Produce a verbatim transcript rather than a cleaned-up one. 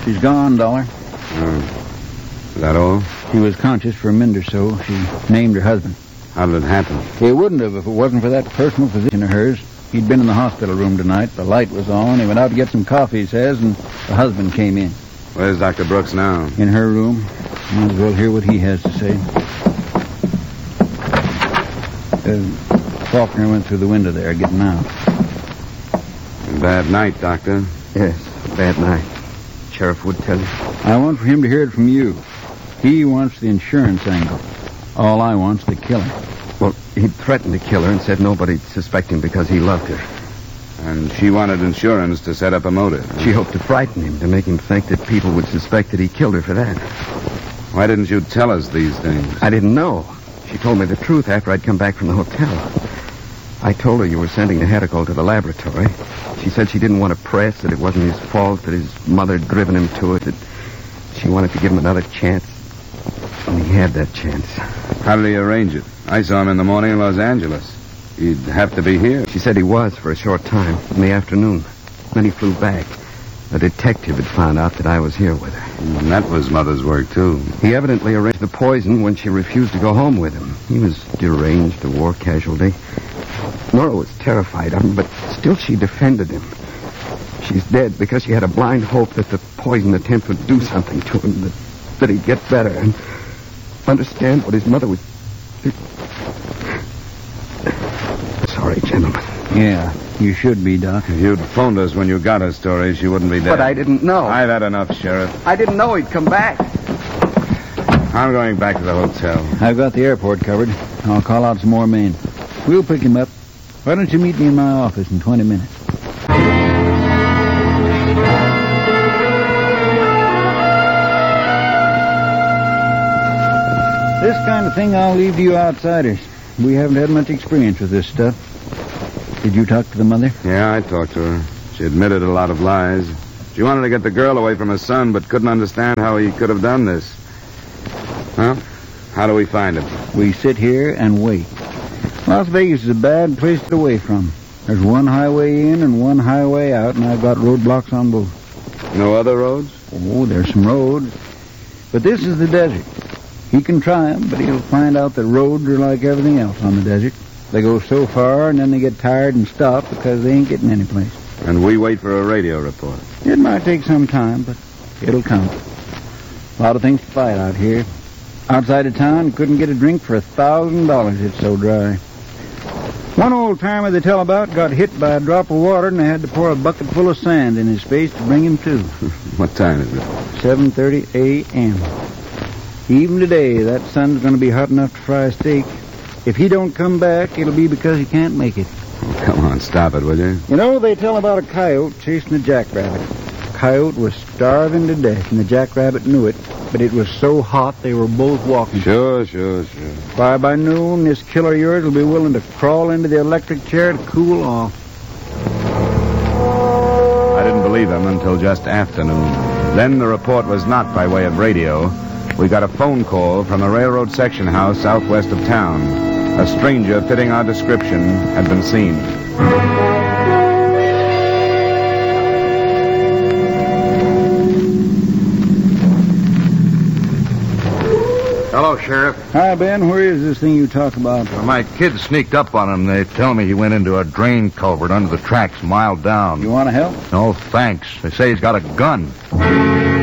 She's gone, Dollar. Oh. Is that all? She was conscious for a minute or so. She named her husband. How did it happen? It wouldn't have if it wasn't for that personal physician of hers. He'd been in the hospital room tonight. The light was on. He went out to get some coffee, he says, and the husband came in. Where's Doctor Brooks now? In her room. Might as well hear what he has to say. Uh, Faulkner went through the window there, getting out. Bad night, Doctor. Yes, bad night. Sheriff would tell you. I want for him to hear it from you. He wants the insurance angle. All I want's to kill him. Well, he threatened to kill her and said nobody'd suspect him because he loved her. And she wanted insurance to set up a motive. She hoped to frighten him, to make him think that people would suspect that he killed her for that. Why didn't you tell us these things? I didn't know. She told me the truth after I'd come back from the hotel. I told her you were sending the Hedical to the laboratory. She said she didn't want to press, that it wasn't his fault, that his mother had driven him to it, that she wanted to give him another chance. And he had that chance. How did he arrange it? I saw him in the morning in Los Angeles. He'd have to be here. She said he was for a short time, in the afternoon. Then he flew back. A detective had found out that I was here with her. And that was Mother's work, too. He evidently arranged the poison when she refused to go home with him. He was deranged, a war casualty. Nora was terrified of him, but still she defended him. She's dead because she had a blind hope that the poison attempt would do something to him, that, that he'd get better and understand what his mother was... Sorry, gentlemen. Yeah, you should be, Doc. If you'd phoned us when you got her story, she wouldn't be dead. But I didn't know. I've had enough, Sheriff. I didn't know he'd come back. I'm going back to the hotel. I've got the airport covered. I'll call out some more men. We'll pick him up. Why don't you meet me in my office in twenty minutes? This kind of thing I'll leave to you outsiders. We haven't had much experience with this stuff. Did you talk to the mother? Yeah, I talked to her. She admitted a lot of lies. She wanted to get the girl away from her son, but couldn't understand how he could have done this. Well, how do we find him? We sit here and wait. Las Vegas is a bad place to get away from. There's one highway in and one highway out, and I've got roadblocks on both. No other roads? Oh, there's some roads. But this is the desert. He can try 'em, but he'll find out that roads are like everything else on the desert. They go so far, and then they get tired and stop because they ain't getting any place. And we wait for a radio report. It might take some time, but it'll come. A lot of things to fight out here. Outside of town, couldn't get a drink for a thousand dollars. It's so dry. One old timer they tell about got hit by a drop of water, and they had to pour a bucket full of sand in his face to bring him to. What time is it? seven thirty a.m. Even today, that sun's going to be hot enough to fry a steak. If he don't come back, it'll be because he can't make it. Oh, come on, stop it, will you? You know, they tell about a coyote chasing a jackrabbit. The coyote was starving to death, and the jackrabbit knew it, but it was so hot they were both walking. Sure, sure, sure. By by noon, this killer of yours will be willing to crawl into the electric chair to cool off. I didn't believe him until just afternoon. Then the report was not by way of radio. We got a phone call from a railroad section house southwest of town. A stranger fitting our description had been seen. Hello, Sheriff. Hi, Ben. Where is this thing you talk about? Well, my kids sneaked up on him. They tell me he went into a drain culvert under the tracks a mile down. You want to help? No, thanks. They say he's got a gun.